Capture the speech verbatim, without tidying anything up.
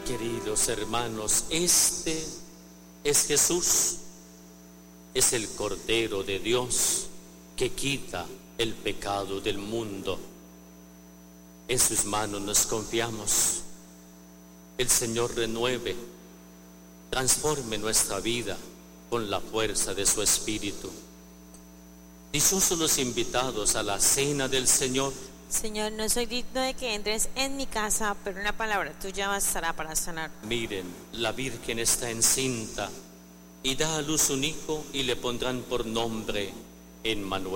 Queridos hermanos, este es Jesús, es el Cordero de Dios que quita el pecado del mundo. En sus manos nos confiamos. El Señor renueve, transforme nuestra vida con la fuerza de su Espíritu. Dichosos los invitados a la cena del Señor. Señor, no soy digno de que entres en mi casa, pero una palabra tuya bastará para sanar. Miren, la Virgen está encinta y da a luz un hijo y le pondrán por nombre Emmanuel.